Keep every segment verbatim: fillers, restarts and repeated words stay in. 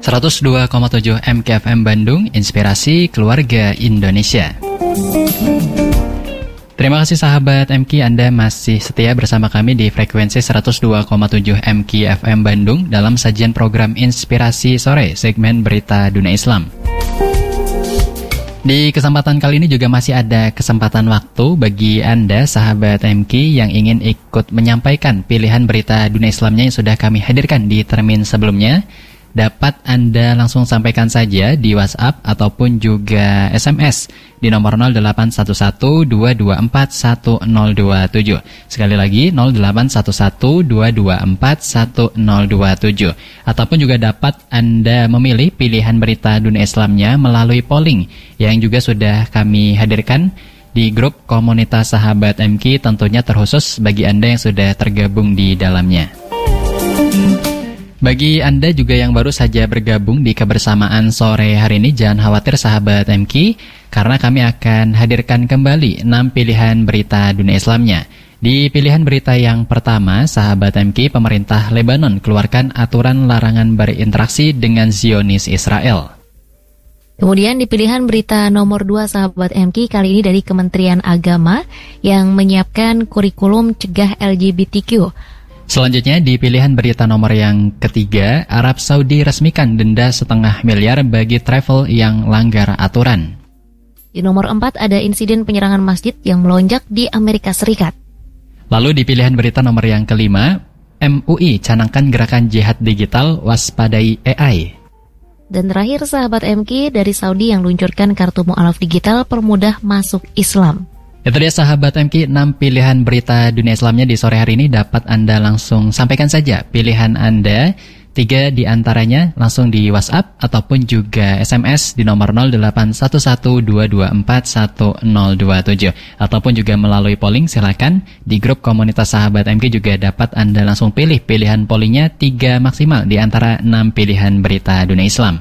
seratus dua koma tujuh M K F M Bandung, Inspirasi Keluarga Indonesia. Terima kasih sahabat M K, Anda masih setia bersama kami di frekuensi seratus dua koma tujuh M K F M Bandung dalam sajian program Inspirasi Sore, segmen Berita Dunia Islam. Di kesempatan kali ini juga masih ada kesempatan waktu bagi Anda, sahabat M K, yang ingin ikut menyampaikan pilihan berita dunia Islamnya yang sudah kami hadirkan di termin sebelumnya. Dapat Anda langsung sampaikan saja di WhatsApp ataupun juga S M S di nomor nol delapan satu satu dua dua empat satu nol dua tujuh. Sekali lagi nol delapan satu satu dua dua empat satu nol dua tujuh. Ataupun juga dapat Anda memilih pilihan berita dunia Islamnya melalui polling yang juga sudah kami hadirkan di grup komunitas sahabat M K, tentunya terkhusus bagi Anda yang sudah tergabung di dalamnya. Bagi Anda juga yang baru saja bergabung di kebersamaan sore hari ini, jangan khawatir sahabat M K, karena kami akan hadirkan kembali enam pilihan berita dunia Islamnya. Di pilihan berita yang pertama, sahabat M K, pemerintah Lebanon keluarkan aturan larangan berinteraksi dengan Zionis Israel. Kemudian di pilihan berita nomor dua, sahabat M K, kali ini dari Kementerian Agama yang menyiapkan kurikulum cegah L G B T Q. Selanjutnya di pilihan berita nomor yang ketiga, Arab Saudi resmikan denda setengah miliar bagi travel yang langgar aturan. Di nomor empat ada insiden penyerangan masjid yang melonjak di Amerika Serikat. Lalu di pilihan berita nomor yang kelima, M U I canangkan gerakan jihad digital, waspadai A I. Dan terakhir sahabat M K, dari Saudi yang luncurkan kartu mu'alaf digital permudah masuk Islam. Itu dia sahabat M K, enam pilihan berita dunia Islamnya di sore hari ini. Dapat Anda langsung sampaikan saja pilihan Anda. Tiga di antaranya langsung di WhatsApp ataupun juga S M S di nomor nol delapan satu satu dua dua empat satu nol dua tujuh. Ataupun juga melalui polling, silakan di grup komunitas sahabat M K juga dapat Anda langsung pilih pilihan pollingnya tiga maksimal di antara enam pilihan berita dunia Islam.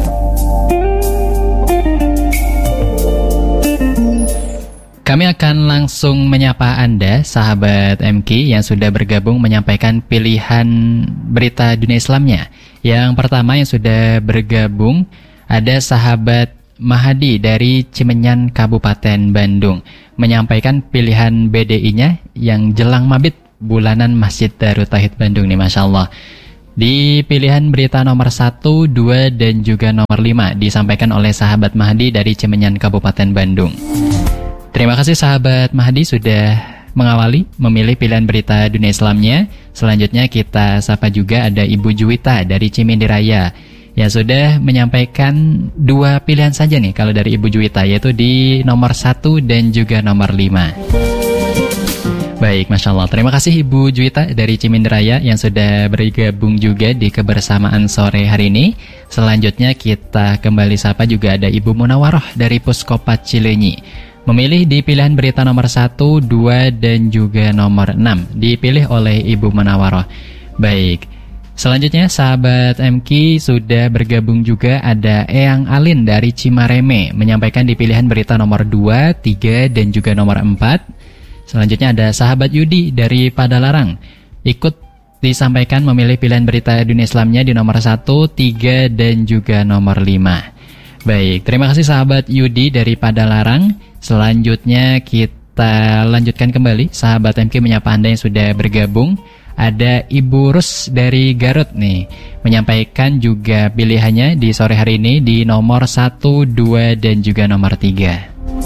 Kami akan langsung menyapa Anda, sahabat M K, yang sudah bergabung menyampaikan pilihan berita dunia Islamnya. Yang pertama yang sudah bergabung ada sahabat Mahadi dari Cimenyan, Kabupaten Bandung, menyampaikan pilihan B D I-nya yang jelang mabit bulanan Masjid Darut Tauhid Bandung nih, Masya Allah. Di pilihan berita nomor satu, dua, dan juga nomor lima disampaikan oleh sahabat Mahadi dari Cimenyan, Kabupaten Bandung. Terima kasih sahabat Mahdi sudah mengawali memilih pilihan berita dunia Islamnya. Selanjutnya kita sapa juga ada Ibu Juwita dari Cimindi Raya yang sudah menyampaikan dua pilihan saja nih kalau dari Ibu Juwita, yaitu di nomor satu dan juga nomor lima. Baik, Masya Allah. Terima kasih Ibu Juwita dari Cimindi Raya yang sudah bergabung juga di kebersamaan sore hari ini. Selanjutnya kita kembali sapa juga ada Ibu Munawaroh dari Puskopat Cileunyi. Memilih di pilihan berita nomor satu, dua, dan juga nomor enam. Dipilih oleh Ibu Munawaroh. Baik. Selanjutnya sahabat M K sudah bergabung juga ada Eyang Alin dari Cimareme. Menyampaikan di pilihan berita nomor dua, tiga, dan juga nomor empat. Selanjutnya ada sahabat Yudi dari Padalarang. Ikut disampaikan memilih pilihan berita dunia Islamnya di nomor satu, tiga, dan juga nomor lima. Baik, terima kasih sahabat Yudi dari Padalarang. Selanjutnya kita lanjutkan kembali sahabat M K menyapa Anda yang sudah bergabung. Ada Ibu Rus dari Garut nih, menyampaikan juga pilihannya di sore hari ini di nomor satu, dua, dan juga nomor tiga.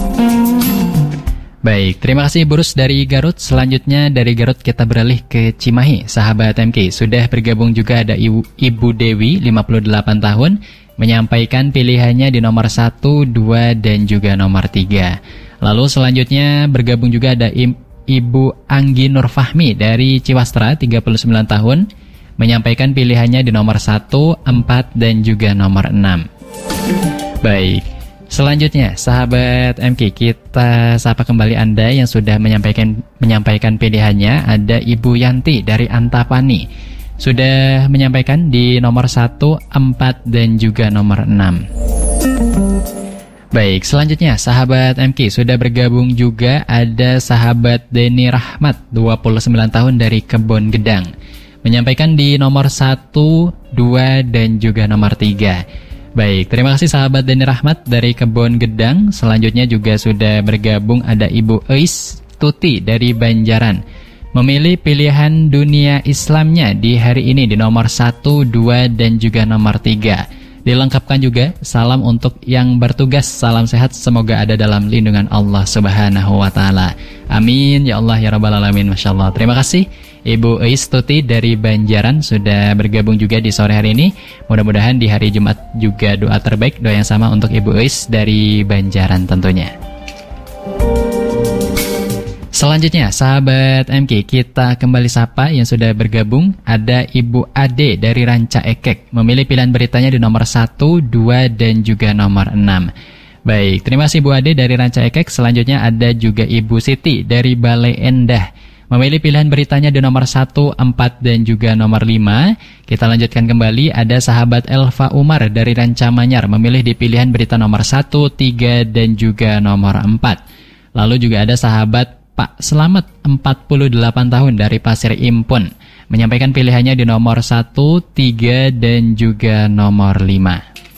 Baik, terima kasih Ibu Rus dari Garut. Selanjutnya dari Garut kita beralih ke Cimahi. Sahabat M K sudah bergabung juga ada Ibu, Ibu Dewi lima puluh delapan tahun, menyampaikan pilihannya di nomor satu, dua, dan juga nomor tiga. Lalu selanjutnya bergabung juga ada Ibu Anggi Nur Fahmi dari Ciwastra, tiga puluh sembilan tahun, menyampaikan pilihannya di nomor satu, empat, dan juga nomor enam. Baik, selanjutnya sahabat M K, kita sapa kembali Anda yang sudah menyampaikan menyampaikan pilihannya. Ada Ibu Yanti dari Antapani, sudah menyampaikan di nomor satu, empat, dan juga nomor enam. Baik, selanjutnya sahabat M K sudah bergabung juga ada sahabat Deni Rahmat, dua puluh sembilan tahun dari Kebon Gedang, menyampaikan di nomor satu, dua, dan juga nomor tiga. Baik, terima kasih sahabat Deni Rahmat dari Kebon Gedang. Selanjutnya juga sudah bergabung ada Ibu Eis Tuti dari Banjaran. Memilih pilihan dunia Islamnya di hari ini di nomor satu, dua, dan juga nomor tiga. Dilengkapkan juga salam untuk yang bertugas, salam sehat, semoga ada dalam lindungan Allah Subhanahu wa Ta'ala. Amin ya Allah ya Rabbal Alamin. Masya Allah. Terima kasih Ibu Eis Tuti dari Banjaran sudah bergabung juga di sore hari ini. Mudah-mudahan di hari Jumat juga doa terbaik, doa yang sama untuk Ibu Eis dari Banjaran tentunya. Selanjutnya, sahabat M K, kita kembali sapa yang sudah bergabung. Ada Ibu Ade dari Ranca Ekek, memilih pilihan beritanya di nomor satu, dua, dan juga nomor enam. Baik, terima kasih Ibu Ade dari Ranca Ekek. Selanjutnya ada juga Ibu Siti dari Balai Endah, memilih pilihan beritanya di nomor satu, empat, dan juga nomor lima. Kita lanjutkan kembali, ada sahabat Elva Umar dari Ranca Manyar, memilih di pilihan berita nomor satu, tiga, dan juga nomor empat. Lalu juga ada sahabat Pak Selamat empat puluh delapan tahun dari Pasir Impun, menyampaikan pilihannya di nomor satu, tiga, dan juga nomor lima.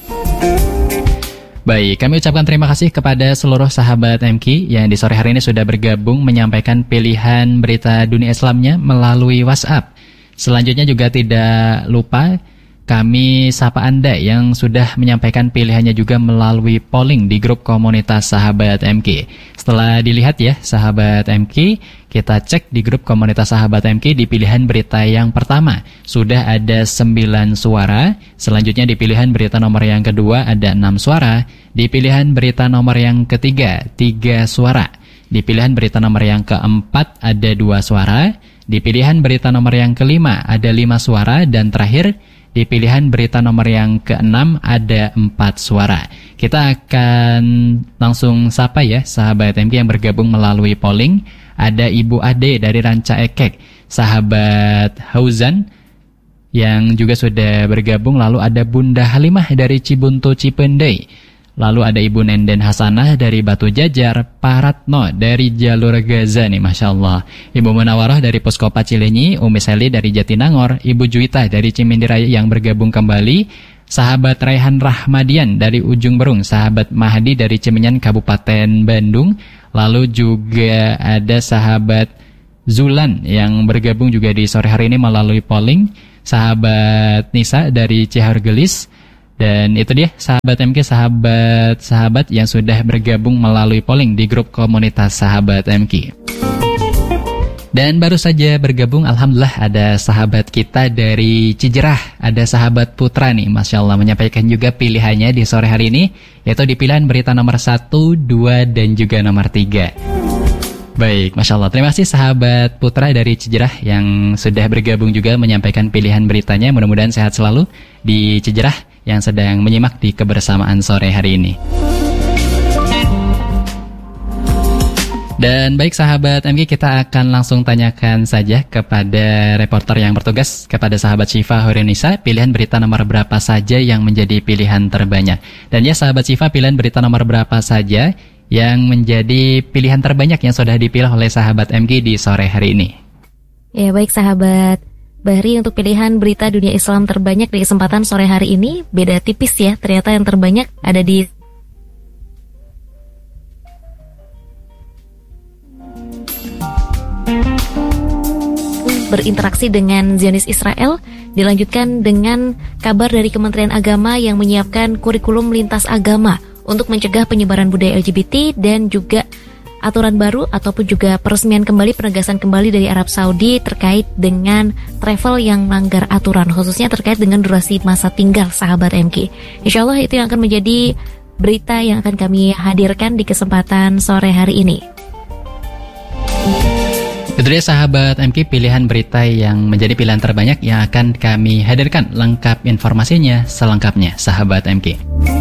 Baik, kami ucapkan terima kasih kepada seluruh sahabat M K yang di sore hari ini sudah bergabung menyampaikan pilihan berita dunia Islamnya melalui WhatsApp. Selanjutnya juga tidak lupa kami sapa Anda yang sudah menyampaikan pilihannya juga melalui polling di grup komunitas sahabat M K. Setelah dilihat ya sahabat M K, kita cek di grup komunitas sahabat M K di pilihan berita yang pertama sudah ada sembilan suara. Selanjutnya di pilihan berita nomor yang kedua ada enam suara. Di pilihan berita nomor yang ketiga tiga suara. Di pilihan berita nomor yang keempat ada dua suara. Di pilihan berita nomor yang kelima ada lima suara. Dan terakhir di pilihan berita nomor yang keenam ada empat suara. Kita akan langsung sapa ya sahabat M K yang bergabung melalui polling. Ada Ibu Ade dari Ranca Ekek, sahabat Hauzan yang juga sudah bergabung. Lalu ada Bunda Halimah dari Cibuntu Cipendei. Lalu ada Ibu Nenden Hasanah dari Batu Jajar, Pak Ratno dari Jalur Gaza nih, Masya Allah. Ibu Munawarah dari Puskopa Cilenyi, Umi Seli dari Jatinangor, Ibu Juwita dari Cimindiraya yang bergabung kembali, sahabat Raihan Rahmadian dari Ujung Berung, sahabat Mahdi dari Cimenyan Kabupaten Bandung, lalu juga ada sahabat Zulan yang bergabung juga di sore hari ini melalui polling, sahabat Nisa dari Cihargelis. Dan itu dia sahabat M K, sahabat-sahabat yang sudah bergabung melalui polling di grup komunitas sahabat M K. Dan baru saja bergabung, alhamdulillah ada sahabat kita dari Cijerah, ada sahabat Putra nih, Masya Allah, menyampaikan juga pilihannya di sore hari ini, yaitu di pilihan berita nomor satu, dua, dan juga nomor tiga. Baik, Masya Allah, terima kasih sahabat Putra dari Cijerah yang sudah bergabung juga menyampaikan pilihan beritanya. Mudah-mudahan sehat selalu di Cijerah yang sedang menyimak di kebersamaan sore hari ini. Dan baik sahabat M K, kita akan langsung tanyakan saja kepada reporter yang bertugas, kepada sahabat Syifa Horenisa, pilihan berita nomor berapa saja yang menjadi pilihan terbanyak. Dan ya sahabat Syifa, pilihan berita nomor berapa saja yang menjadi pilihan terbanyak yang sudah dipilih oleh sahabat M K di sore hari ini? Ya baik sahabat Bahri, untuk pilihan berita dunia Islam terbanyak di kesempatan sore hari ini beda tipis ya. Ternyata yang terbanyak ada di berinteraksi dengan Zionis Israel. Dilanjutkan dengan kabar dari Kementerian Agama yang menyiapkan kurikulum lintas agama untuk mencegah penyebaran budaya L G B T, dan juga aturan baru ataupun juga peresmian kembali, penegasan kembali dari Arab Saudi terkait dengan travel yang melanggar aturan, khususnya terkait dengan durasi masa tinggal sahabat M K. Insya Allah itu yang akan menjadi berita yang akan kami hadirkan di kesempatan sore hari ini. Itu dia sahabat M K, pilihan berita yang menjadi pilihan terbanyak yang akan kami hadirkan. Lengkap informasinya selengkapnya sahabat M K.